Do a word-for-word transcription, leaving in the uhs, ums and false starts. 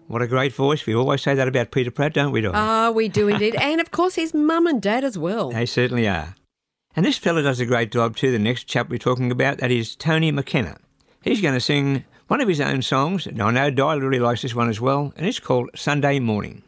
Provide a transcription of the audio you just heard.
What a great voice. We always say that about Peter Pratt, don't we, Di? Ah, we do indeed. And, of course, his mum and dad as well. They certainly are. And this fella does a great job too, the next chap we're talking about. That is Tony McKenna. He's going to sing one of his own songs, and I know Di really likes this one as well, and it's called Sunday Morning.